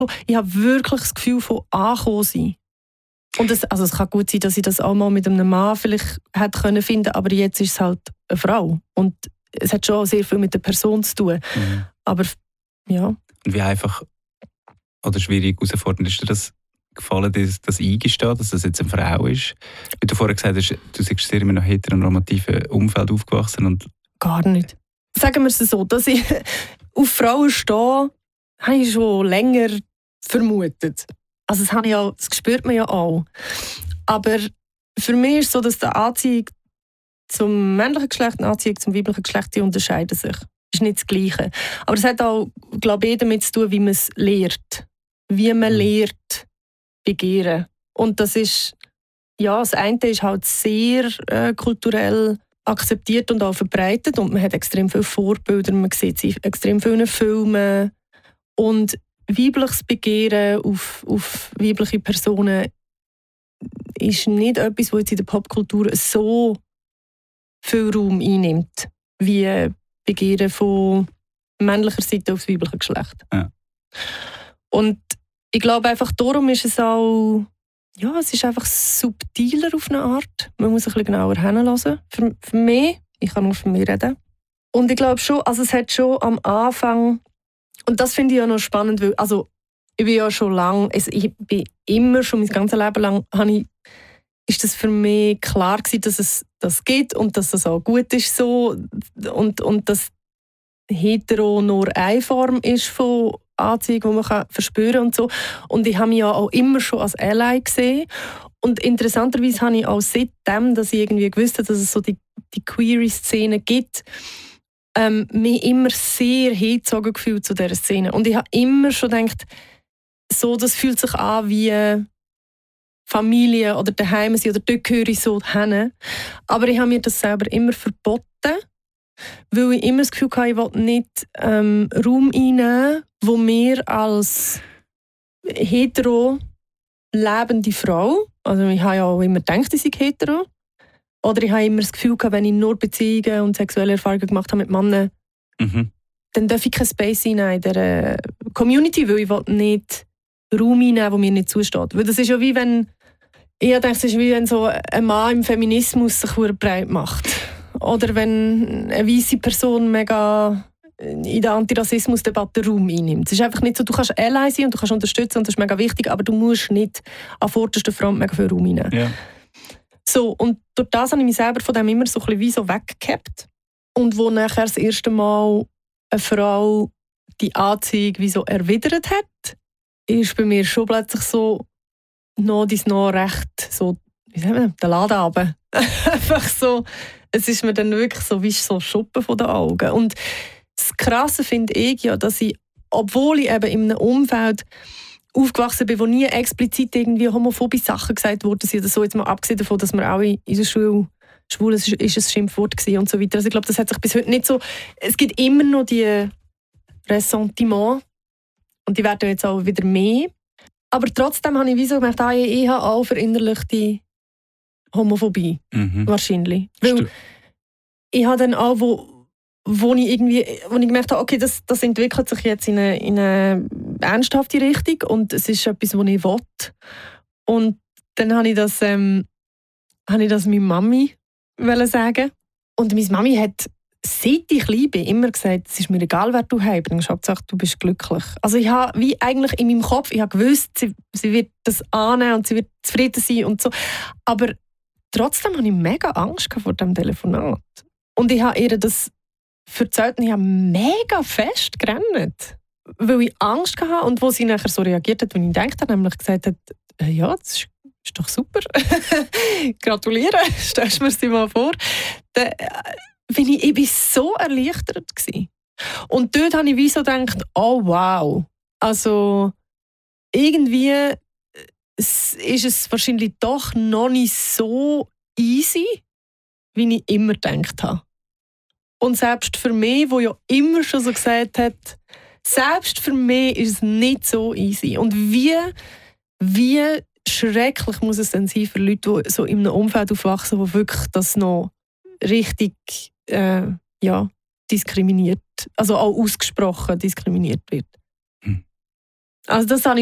Ich habe wirklich das Gefühl von angekommen sein. Und es kann gut sein, dass ich das auch mal mit einem Mann vielleicht hätte finden können, aber jetzt ist es halt eine Frau. Und es hat schon sehr viel mit der Person zu tun. Mhm. Aber ja. Und wie einfach oder schwierig herausfordernd ist dir das gefallen, das Eingestehen, dass das jetzt eine Frau ist? Wie du vorher gesagt hast, du bist sehr in einem heteronormativen Umfeld aufgewachsen. Und gar nicht. Sagen wir es so, dass ich auf Frauen stehe, habe ich schon länger vermutet. Also das spürt man ja auch. Aber für mich ist es so, dass die Anziehung zum männlichen Geschlecht und die Anziehung zum weiblichen Geschlecht, die unterscheiden sich. Das ist nicht das Gleiche. Aber es hat auch, glaube ich, damit zu tun, wie man es lehrt. Wie man lehrt, begehren. Und das ist, ja, das eine ist halt sehr kulturell akzeptiert und auch verbreitet. Und man hat extrem viele Vorbilder, man sieht sie in extrem vielen Filmen. Und weibliches Begehren auf weibliche Personen ist nicht etwas, das jetzt in der Popkultur so viel Raum einnimmt, wie Begehren von männlicher Seite aufs weibliche Geschlecht. Ja. Und ich glaube einfach, darum ist es auch, ja, es ist einfach subtiler auf eine Art. Man muss ein bisschen genauer hinhören. Für mich, ich kann nur für mich reden. Und ich glaube schon, also es hat schon am Anfang. Und das finde ich ja noch spannend, weil ich bin ja schon lange, ich bin immer, schon mein ganzes Leben lang, ist das für mich klar gewesen, dass es das gibt und dass das auch gut ist so und dass hetero nur eine Form ist von Anziehung, die man verspüren kann und so. Und ich habe mich ja auch immer schon als Ally gesehen. Und interessanterweise habe ich auch seitdem, dass ich irgendwie gewusst habe, dass es so die Queer-Szene gibt, mich immer sehr hingezogen gefühlt zu dieser Szene. Und ich habe immer schon gedacht, so, das fühlt sich an wie Familie oder daheim oder dort gehöre ich so hin. Aber ich habe mir das selber immer verboten, weil ich immer das Gefühl hatte, ich will nicht Raum einnehmen, wo mir als hetero lebende Frau, also ich habe ja auch immer gedacht, ich sei hetero, oder ich habe immer das Gefühl gehabt, wenn ich nur Beziehungen und sexuelle Erfahrungen gemacht habe mit Männern, dann darf ich keinen Space einnehmen in dieser Community, weil ich will nicht Raum einnehmen, der mir nicht zusteht. Weil das ist ja wie wenn, ich denke, es ist wie wenn so ein Mann im Feminismus sich breit macht. Oder wenn eine weisse Person mega in der Antirassismus-Debatte Raum einnimmt. Es ist einfach nicht so, du kannst Ally sein und du kannst unterstützen und das ist mega wichtig, aber du musst nicht an vorderster Front mega viel Raum einnehmen. Ja. So, und durch das habe ich mich selber von dem immer so ein bisschen wie so weggehabt. Und wo nachher das erste Mal eine Frau die Anziehung wie so erwidert hat, ist bei mir schon plötzlich so noch recht so, wie sagen wir, der Laden runter. Einfach so, es ist mir dann wirklich so wie so Schuppen von den Augen. Und das Krasse finde ich ja, dass ich, obwohl ich eben in einem Umfeld aufgewachsen bin, wo nie explizit irgendwie homophobe Sachen gesagt wurden, oder so, jetzt mal abgesehen davon, dass wir alle in der Schule schwul ist ein Schimpfwort gewesen und so weiter. Also ich glaube, das hat sich bis heute nicht so. Es gibt immer noch die Ressentiments und die werden jetzt auch wieder mehr. Aber trotzdem habe ich wie so gemerkt, ich habe auch verinnerlichte Homophobie. Wahrscheinlich. Weil ich habe dann auch, wo ich gemerkt habe, okay, das entwickelt sich jetzt in eine ernsthafte Richtung und es ist etwas, was ich will. Und dann habe ich das meiner Mami sagen. Und meine Mami hat, seit ich klein bin, immer gesagt, es ist mir egal, wer du heimbrichst, Hauptsache du bist glücklich. Also ich habe wie eigentlich in meinem Kopf, ich habe gewusst, sie wird das annehmen und sie wird zufrieden sein und so. Aber trotzdem hatte ich mega Angst vor diesem Telefonat. Und ich habe ihr das erzählt und ich habe mega fest gerannt, weil ich Angst hatte und wo sie nachher so reagiert hat, wenn ich gedacht habe, nämlich gesagt hat, ja, das ist doch super. Gratuliere, stellst du mir das mal vor. Ich war so erleichtert gewesen. Und dort habe ich wie so gedacht, oh wow. Also irgendwie ist es wahrscheinlich doch noch nicht so easy, wie ich immer gedacht habe. Und selbst für mich, wo ja immer schon so gesagt hat, selbst für mich ist es nicht so easy. Und wie schrecklich muss es denn sein für Leute, die so in einem Umfeld aufwachsen, wo wirklich das noch richtig diskriminiert, also auch ausgesprochen diskriminiert wird. Also das habe